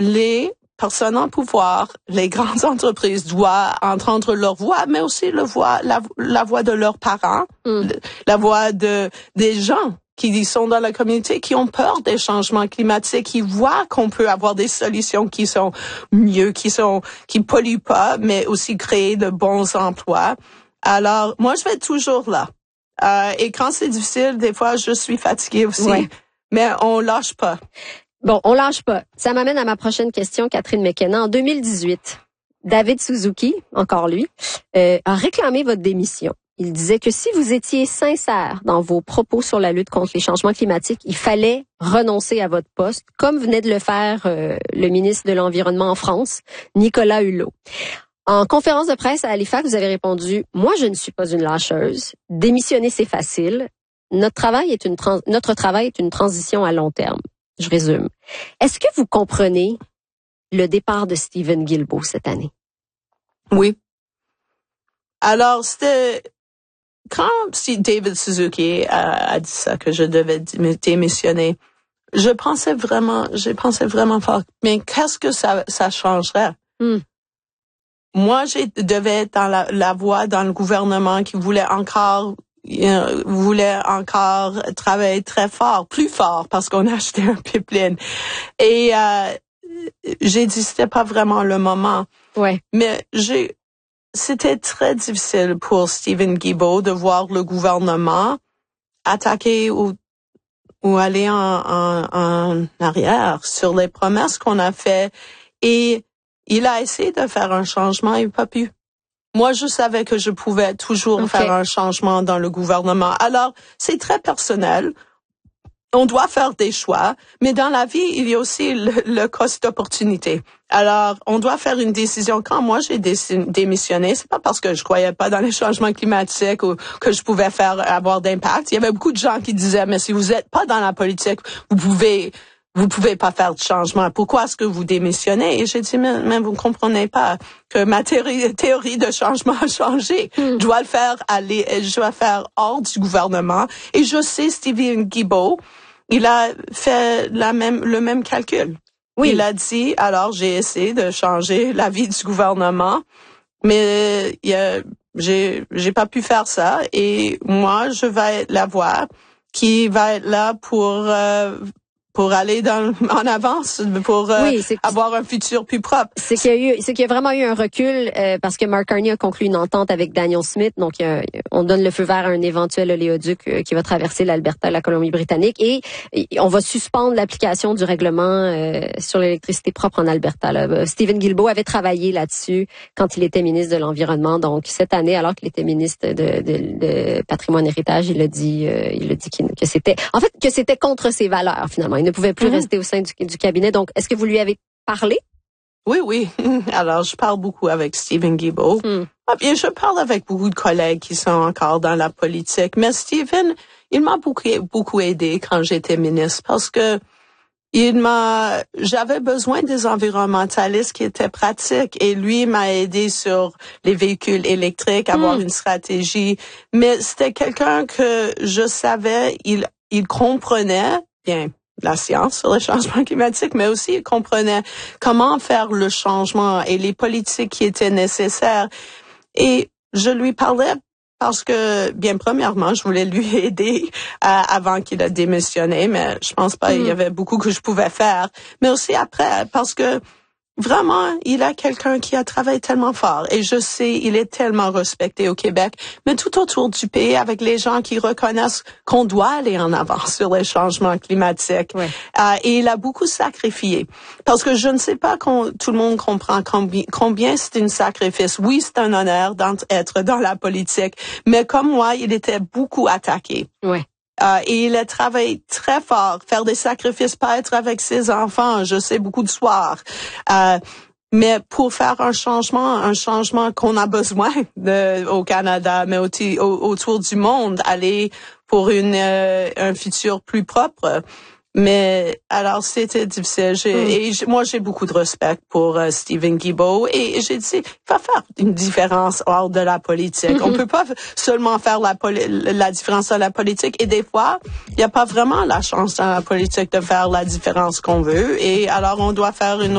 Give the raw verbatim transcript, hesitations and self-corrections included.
les personnes en pouvoir, les grandes entreprises doivent entendre leur voix, mais aussi le voix, la, la voix de leurs parents, mm. la voix de des gens qui sont dans la communauté, qui ont peur des changements climatiques, qui voient qu'on peut avoir des solutions qui sont mieux, qui sont qui polluent pas, mais aussi créer de bons emplois. Alors, moi, je vais être toujours là. Euh, et quand c'est difficile, des fois, je suis fatiguée aussi, ouais. mais on lâche pas. Bon, on lâche pas. Ça m'amène à ma prochaine question, Catherine McKenna. En deux mille dix-huit, David Suzuki, encore lui, euh, a réclamé votre démission. Il disait que si vous étiez sincère dans vos propos sur la lutte contre les changements climatiques, il fallait renoncer à votre poste, comme venait de le faire euh, le ministre de l'Environnement en France, Nicolas Hulot. En conférence de presse à Halifax, vous avez répondu « Moi, je ne suis pas une lâcheuse. Démissionner, c'est facile. Notre travail est une trans- notre travail est une transition à long terme. » Je résume. Est-ce que vous comprenez le départ de Stephen Guilbeault cette année? Oui. Alors, c'était... Quand David Suzuki a, a dit ça, que je devais démissionner, je pensais vraiment, j'ai pensé vraiment fort, mais qu'est-ce que ça, ça changerait? Mm. Moi, je devais être dans la, la voie dans le gouvernement qui voulait encore, euh, voulait encore travailler très fort, plus fort, parce qu'on a acheté un pipeline. Et euh, j'ai dit c'était pas vraiment le moment. Ouais. Mais j'ai C'était très difficile pour Stephen Guilbeault de voir le gouvernement attaquer ou, ou aller en, en, en arrière sur les promesses qu'on a faites. Et il a essayé de faire un changement, il n'a pas pu. Moi, je savais que je pouvais toujours okay. faire un changement dans le gouvernement. Alors, c'est très personnel. On doit faire des choix, mais dans la vie, il y a aussi le, le cost d'opportunité. Alors, on doit faire une décision. Quand moi, j'ai démissionné, c'est pas parce que je croyais pas dans les changements climatiques ou que je pouvais faire avoir d'impact. Il y avait beaucoup de gens qui disaient, mais si vous êtes pas dans la politique, vous pouvez, vous pouvez pas faire de changement. Pourquoi est-ce que vous démissionnez? Et j'ai dit, mais, mais vous ne comprenez pas que ma théorie, théorie de changement a changé. Mm. Je dois le faire aller, je dois faire hors du gouvernement. Et je sais, Stephen Guilbeault, il a fait la même, le même calcul. Oui. Il a dit, alors j'ai essayé de changer la vie du gouvernement, mais il a, j'ai, j'ai pas pu faire ça. Et moi, je vais être la voix qui va être là pour euh, pour aller dans, en avance, pour euh, oui, avoir un futur plus propre. C'est qu'il y a eu, c'est qu'il y a vraiment eu un recul euh, parce que Mark Carney a conclu une entente avec Daniel Smith, donc euh, on donne le feu vert à un éventuel oléoduc euh, qui va traverser l'Alberta et la Colombie-Britannique et, et on va suspendre l'application du règlement euh, sur l'électricité propre en Alberta. Là. Stephen Guilbeault avait travaillé là-dessus quand il était ministre de l'Environnement, donc cette année, alors qu'il était ministre de, de, de Patrimoine et Héritage, il a dit, euh, il a dit qu'il, que c'était, en fait, que c'était contre ses valeurs finalement. Il ne pouvait plus mmh. rester au sein du, du cabinet. Donc, est-ce que vous lui avez parlé? Oui, oui. Alors, je parle beaucoup avec Stephen Guilbeault. Mmh. Ah, bien, je parle avec beaucoup de collègues qui sont encore dans la politique. Mais Stephen, il m'a beaucoup, beaucoup aidé quand j'étais ministre parce que il m'a, j'avais besoin des environnementalistes qui étaient pratiques et lui m'a aidé sur les véhicules électriques, avoir mmh. une stratégie. Mais c'était quelqu'un que je savais, il, il comprenait bien la science sur les changements climatiques, mais aussi il comprenait comment faire le changement et les politiques qui étaient nécessaires. Et je lui parlais parce que, bien, premièrement, je voulais lui aider euh, avant qu'il a démissionné, mais je pense pas qu'il mmh. y avait beaucoup que je pouvais faire. Mais aussi après, parce que vraiment, il a quelqu'un qui a travaillé tellement fort. Et je sais, il est tellement respecté au Québec, mais tout autour du pays, avec les gens qui reconnaissent qu'on doit aller en avant sur les changements climatiques. Ouais. Euh, et il a beaucoup sacrifié. Parce que je ne sais pas qu'on, tout le monde comprend combien, combien c'est un sacrifice. Oui, c'est un honneur d'être dans la politique, mais comme moi, il était beaucoup attaqué. Ouais. Euh, et il a travaillé très fort, faire des sacrifices, pas être avec ses enfants, je sais, beaucoup de soirs. Euh, mais pour faire un changement, un changement qu'on a besoin de, au Canada, mais aussi au, autour du monde, aller pour une euh, un futur plus propre. Mais alors c'était difficile. J'ai, mm. Et j', moi j'ai beaucoup de respect pour uh, Stephen Guilbeault et j'ai dit il va faire une différence hors de la politique. Mm-hmm. On peut pas seulement faire la poli- la différence dans la politique et des fois il y a pas vraiment la chance dans la politique de faire la différence qu'on veut et alors on doit faire une